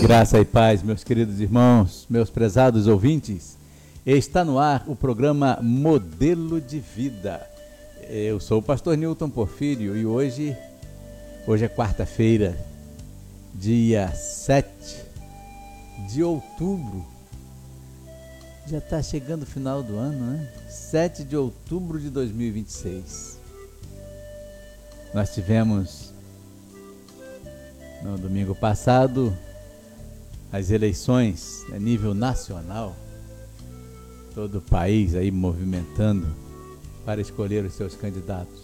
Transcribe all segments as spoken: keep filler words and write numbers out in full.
Graça e paz, meus queridos irmãos, meus prezados ouvintes. Está no ar o programa Modelo de Vida. Eu sou o pastor Newton Porfírio e hoje, hoje é quarta-feira, dia sete de outubro. Já está chegando o final do ano, né? sete de outubro de dois mil e vinte e seis. Nós tivemos, no domingo passado, as eleições a nível nacional, todo o país aí movimentando para escolher os seus candidatos.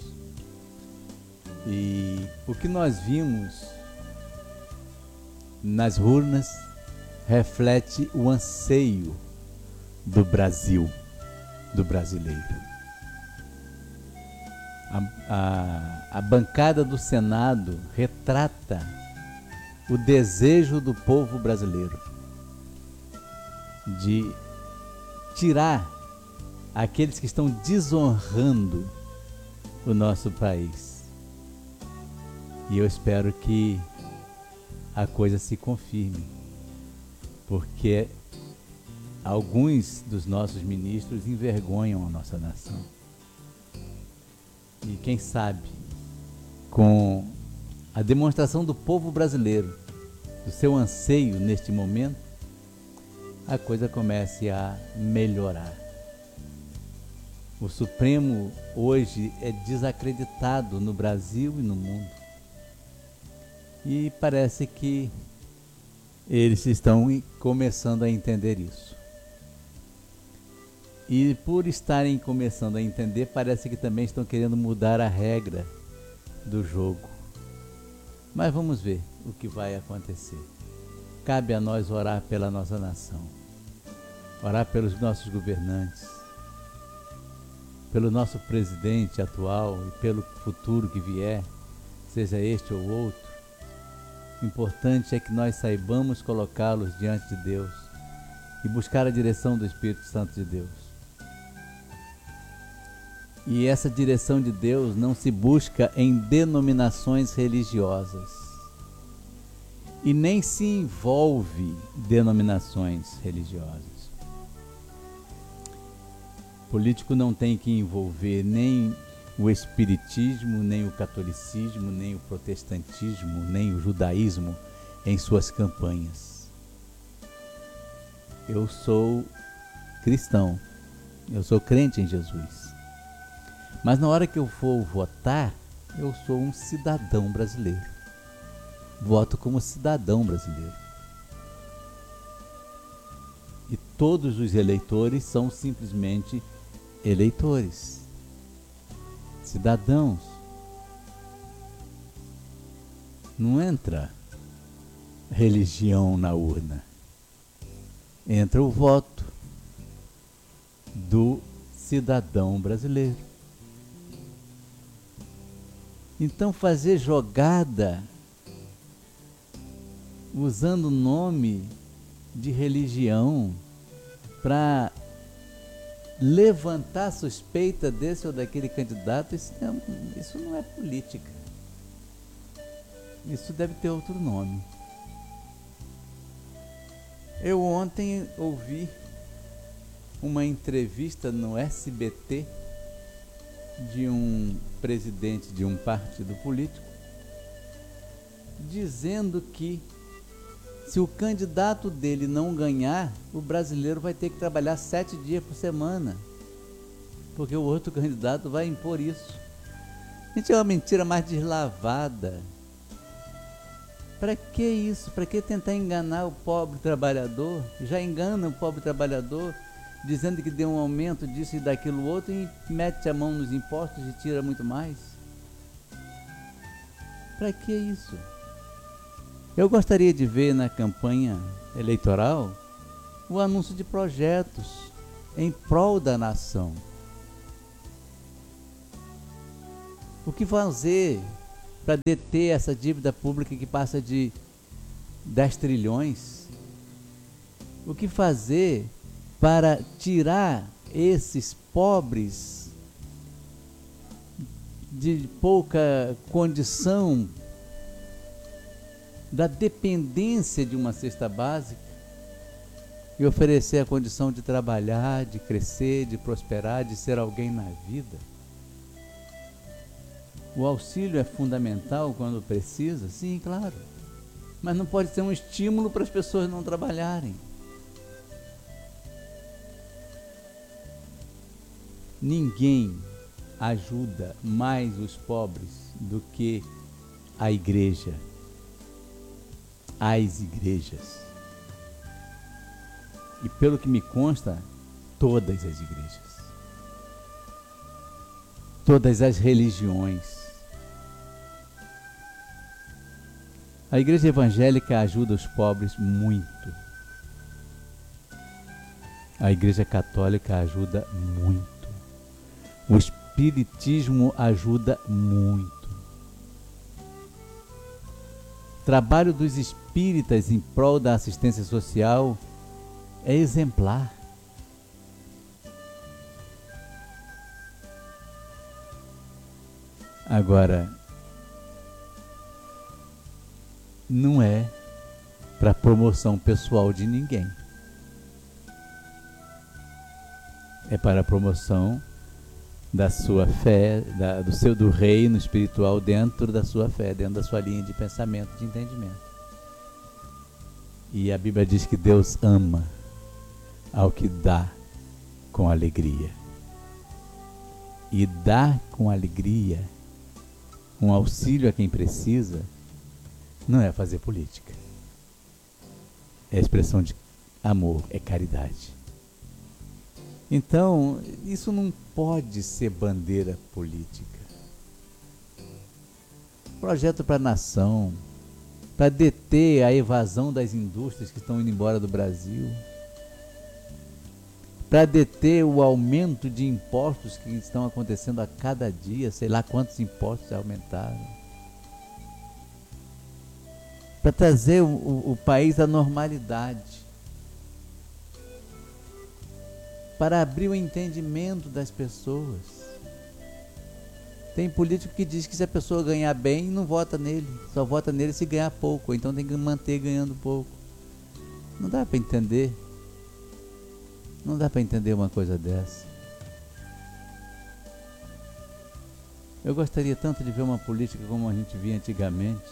E o que nós vimos nas urnas reflete o anseio do Brasil, do brasileiro. A, a, a bancada do Senado retrata o desejo do povo brasileiro de tirar aqueles que estão desonrando o nosso país. E eu espero que a coisa se confirme, porque alguns dos nossos ministros envergonham a nossa nação. E quem sabe, com a demonstração do povo brasileiro, do seu anseio neste momento, a coisa comece a melhorar. O Supremo hoje é desacreditado no Brasil e no mundo. E parece que eles estão começando a entender isso. E por estarem começando a entender, parece que também estão querendo mudar a regra do jogo. Mas vamos ver o que vai acontecer. Cabe a nós orar pela nossa nação, orar pelos nossos governantes, pelo nosso presidente atual e pelo futuro que vier, seja este ou outro. O importante é que nós saibamos colocá-los diante de Deus e buscar a direção do Espírito Santo de Deus. E essa direção de Deus não se busca em denominações religiosas e nem se envolve denominações religiosas. O político não tem que envolver nem o espiritismo, nem o catolicismo, nem o protestantismo, nem o judaísmo em suas campanhas. Eu sou cristão, eu sou crente em Jesus. Mas na hora que eu for votar, eu sou um cidadão brasileiro. Voto como cidadão brasileiro. E todos os eleitores são simplesmente eleitores, cidadãos. Não entra religião na urna. Entra o voto do cidadão brasileiro. Então fazer jogada usando o nome de religião para levantar suspeita desse ou daquele candidato, isso não, isso não é política. Isso deve ter outro nome. Eu ontem ouvi uma entrevista no S B T de um presidente de um partido político, dizendo que se o candidato dele não ganhar, o brasileiro vai ter que trabalhar sete dias por semana, porque o outro candidato vai impor isso. Gente, é uma mentira mais deslavada. Para que isso? Para que tentar enganar o pobre trabalhador? Já engana o pobre trabalhador, dizendo que deu um aumento disso e daquilo outro e mete a mão nos impostos e tira muito mais. Para que isso? Eu gostaria de ver na campanha eleitoral o anúncio de projetos em prol da nação. O que fazer para deter essa dívida pública que passa de dez trilhões? O que fazer para tirar esses pobres de pouca condição da dependência de uma cesta básica e oferecer a condição de trabalhar, de crescer, de prosperar, de ser alguém na vida. O auxílio é fundamental quando precisa, sim, claro, mas não pode ser um estímulo para as pessoas não trabalharem. Ninguém ajuda mais os pobres do que a igreja, as igrejas. E pelo que me consta, todas as igrejas, todas as religiões. A igreja evangélica ajuda os pobres muito. A igreja católica ajuda muito. O espiritismo ajuda muito. O trabalho dos espíritas em prol da assistência social é exemplar. Agora, não é para promoção pessoal de ninguém. É para a promoção da sua fé, da, do seu do reino espiritual dentro da sua fé, dentro da sua linha de pensamento, de entendimento. E a Bíblia diz que Deus ama ao que dá com alegria. E dar com alegria um auxílio a quem precisa não é fazer política. É expressão de amor, é caridade. Então, isso não pode ser bandeira política. Projeto para a nação, para deter a evasão das indústrias que estão indo embora do Brasil, para deter o aumento de impostos que estão acontecendo a cada dia, sei lá quantos impostos já aumentaram, para trazer o, o, o país à normalidade, para abrir o entendimento das pessoas. Tem político que diz que se a pessoa ganhar bem, não vota nele, só vota nele se ganhar pouco, então tem que manter ganhando pouco. Não dá para entender. Não dá para entender uma coisa dessa. Eu gostaria tanto de ver uma política como a gente via antigamente.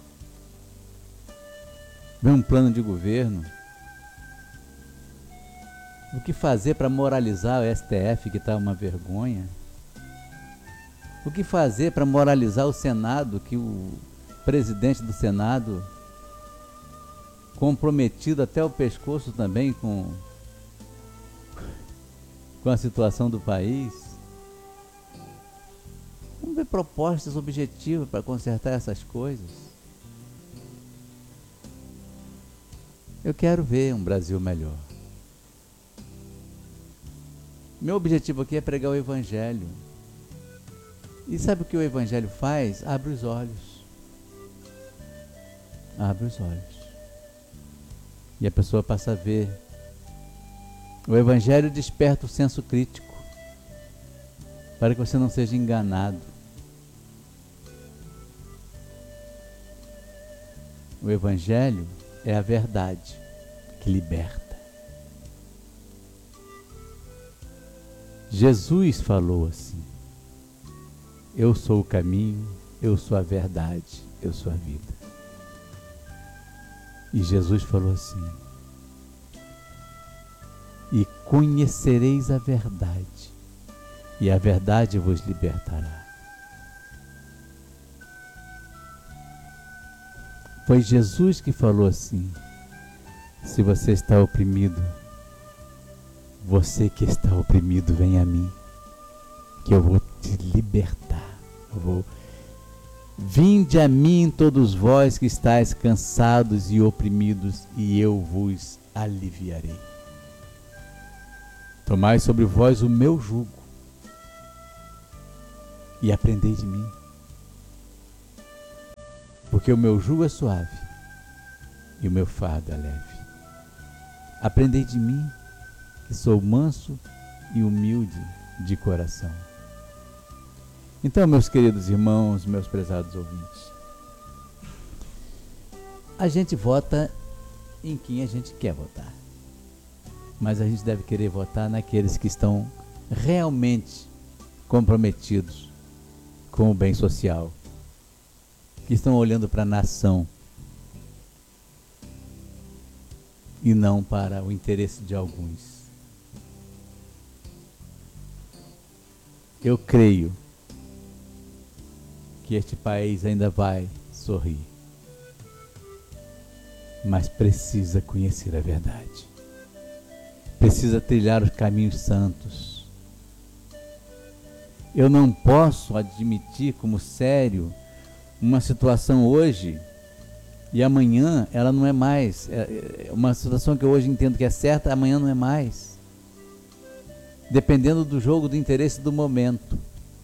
Ver um plano de governo. O que fazer para moralizar o S T F, que está uma vergonha? O que fazer para moralizar o Senado, que o presidente do Senado, comprometido até o pescoço também com, com a situação do país? Vamos ver propostas objetivas para consertar essas coisas. Eu quero ver um Brasil melhor. Meu objetivo aqui é pregar o Evangelho. E sabe o que o Evangelho faz? Abre os olhos. Abre os olhos. E a pessoa passa a ver. O Evangelho desperta o senso crítico, para que você não seja enganado. O Evangelho é a verdade que liberta. Jesus falou assim: eu sou o caminho, eu sou a verdade, eu sou a vida. E Jesus falou assim: e conhecereis a verdade, e a verdade vos libertará. Foi Jesus que falou assim: se você está oprimido, você que está oprimido, vem a mim, que eu vou te libertar. Eu vou... Vinde a mim todos vós que estáis cansados e oprimidos, e eu vos aliviarei. Tomai sobre vós o meu jugo e aprendei de mim, porque o meu jugo é suave e o meu fardo é leve. Aprendei de mim, que sou manso e humilde de coração. Então, meus queridos irmãos, meus prezados ouvintes, A gente vota em quem a gente quer votar, mas a gente deve querer votar naqueles que estão realmente comprometidos com o bem social, que estão olhando para a nação e não para o interesse de alguns. Eu creio que este país ainda vai sorrir, mas precisa conhecer a verdade, precisa trilhar os caminhos santos. Eu não posso admitir como sério uma situação hoje e amanhã ela não é mais. É uma situação que eu hoje entendo que é certa, amanhã não é mais. Dependendo do jogo do interesse do momento.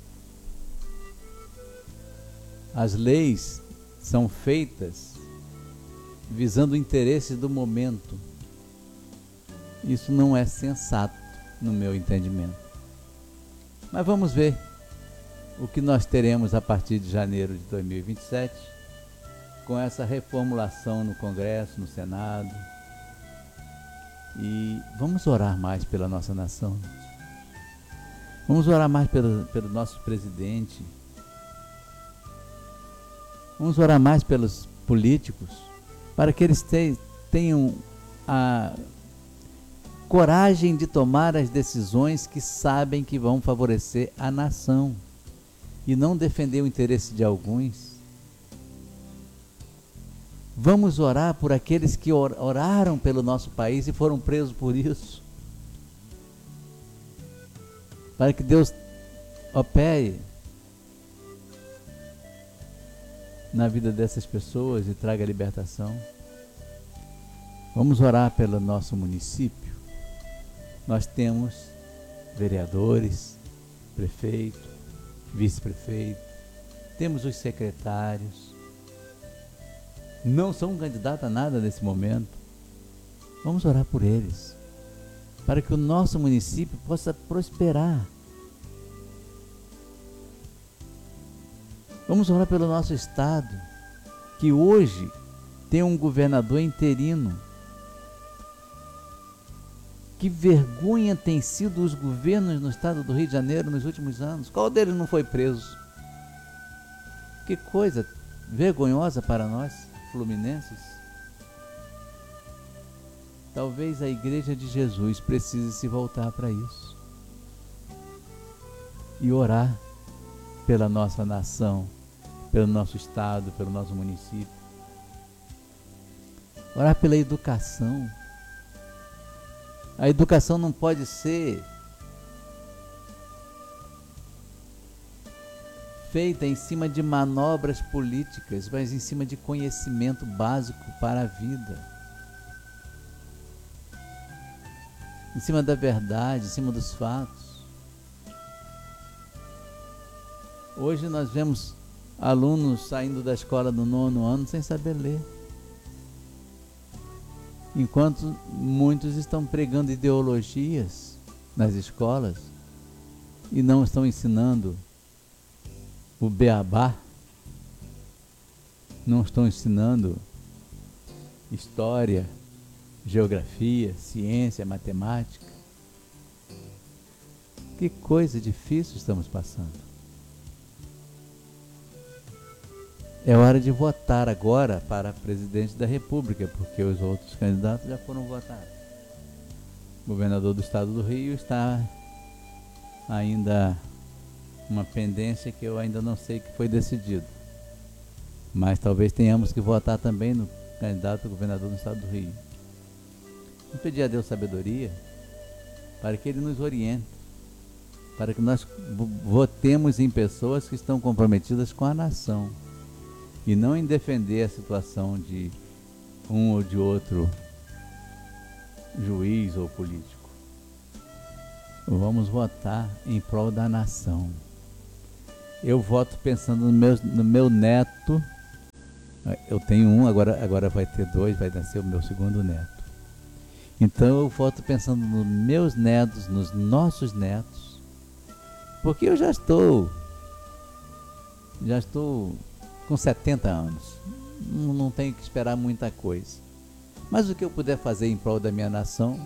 As leis são feitas visando o interesse do momento. Isso não é sensato no meu entendimento. Mas vamos ver o que nós teremos a partir de janeiro de dois mil e vinte e sete, com essa reformulação no Congresso, no Senado. E vamos orar mais pela nossa nação. Vamos orar mais pelo, pelo nosso presidente. Vamos orar mais pelos políticos, para que eles te, tenham a coragem de tomar as decisões que sabem que vão favorecer a nação e não defender o interesse de alguns. Vamos orar por aqueles que or, oraram pelo nosso país e foram presos por isso, para que Deus opere na vida dessas pessoas e traga libertação. Vamos orar pelo nosso município. Nós temos vereadores, prefeito, vice-prefeito, temos os secretários, não são candidatos a nada nesse momento. Vamos orar por eles, para que o nosso município possa prosperar. Vamos orar pelo nosso estado, que hoje tem um governador interino. Que vergonha tem sido os governos no estado do Rio de Janeiro nos últimos anos. Qual deles não foi preso? Que coisa vergonhosa para nós, fluminenses. Talvez a Igreja de Jesus precise se voltar para isso e orar pela nossa nação, pelo nosso estado, pelo nosso município. Orar pela educação. A educação não pode ser feita em cima de manobras políticas, mas em cima de conhecimento básico para a vida. Em cima da verdade, em cima dos fatos. Hoje nós vemos alunos saindo da escola do nono ano sem saber ler, enquanto muitos estão pregando ideologias nas escolas e não estão ensinando o beabá, não estão ensinando história, geografia, ciência, matemática. Que coisa difícil estamos passando. É hora de votar agora para presidente da República, porque os outros candidatos já foram votados. O governador do estado do Rio está ainda uma pendência que eu ainda não sei que foi decidido. Mas talvez tenhamos que votar também no candidato a governador do estado do Rio. Vamos pedir a Deus sabedoria para que Ele nos oriente, para que nós votemos em pessoas que estão comprometidas com a nação e não em defender a situação de um ou de outro juiz ou político. Vamos votar em prol da nação. Eu voto pensando no meu, no meu neto. Eu tenho um, agora, agora vai ter dois, vai nascer o meu segundo neto. Então eu voto pensando nos meus netos, nos nossos netos, porque eu já estou, já estou com setenta anos. não, não tenho que esperar muita coisa. Mas o que eu puder fazer em prol da minha nação,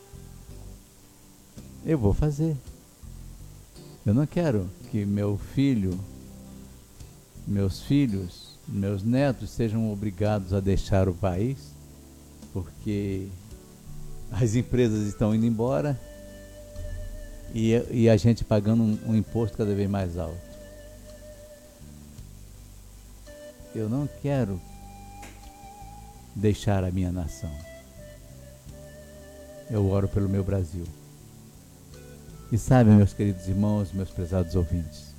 eu vou fazer. Eu não quero que meu filho, meus filhos, meus netos sejam obrigados a deixar o país, porque as empresas estão indo embora e, e a gente pagando um, um imposto cada vez mais alto. Eu não quero deixar a minha nação. Eu oro pelo meu Brasil. E sabe, meus queridos irmãos, meus prezados ouvintes,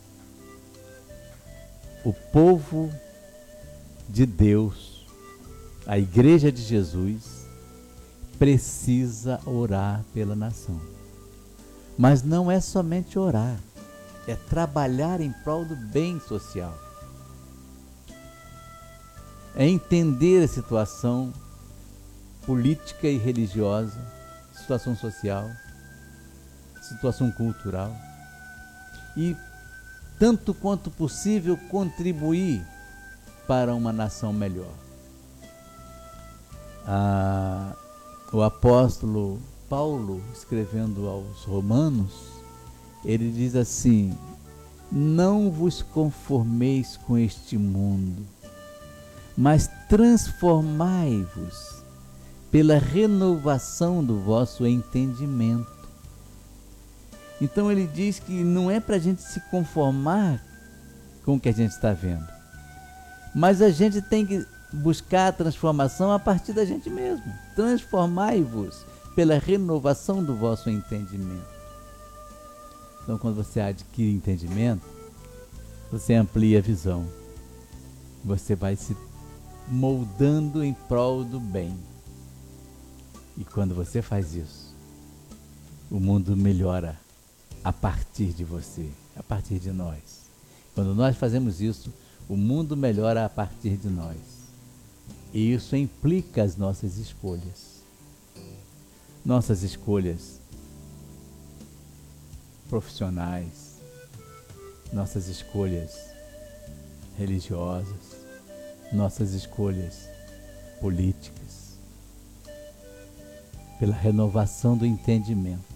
o povo de Deus, a Igreja de Jesus, precisa orar pela nação. Mas não é somente orar, é trabalhar em prol do bem social. É entender a situação política e religiosa, situação social, situação cultural e, tanto quanto possível, contribuir para uma nação melhor. Ah, o apóstolo Paulo, escrevendo aos Romanos, ele diz assim: não vos conformeis com este mundo, mas transformai-vos pela renovação do vosso entendimento. Então ele diz que não é para a gente se conformar com o que a gente está vendo, mas a gente tem que buscar a transformação a partir da gente mesmo. Transformai-vos pela renovação do vosso entendimento. Então, quando você adquire entendimento, você amplia a visão. Você vai se moldando em prol do bem. E quando você faz isso, o mundo melhora a partir de você, a partir de nós. Quando nós fazemos isso, o mundo melhora a partir de nós. E isso implica as nossas escolhas. Nossas escolhas profissionais, nossas escolhas religiosas, nossas escolhas políticas, pela renovação do entendimento.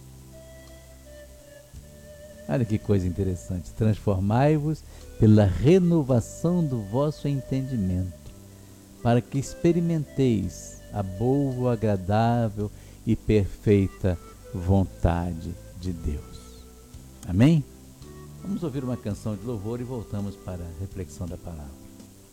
Olha que coisa interessante. Transformai-vos pela renovação do vosso entendimento, para que experimenteis a boa, agradável e perfeita vontade de Deus. Amém? Vamos ouvir uma canção de louvor e voltamos para a reflexão da palavra.